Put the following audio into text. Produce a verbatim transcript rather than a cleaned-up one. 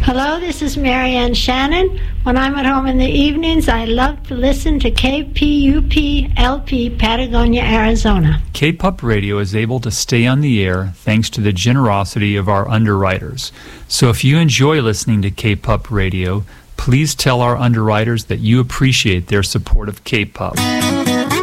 Hello, this is Marianne Shannon. When I'm at home in the evenings, I love to listen to K P U P L P Patagonia, Arizona. K-P U P Radio is able to stay on the air thanks to the generosity of our underwriters. So if you enjoy listening to K-P U P Radio, please tell our underwriters that you appreciate their support of K-P U P.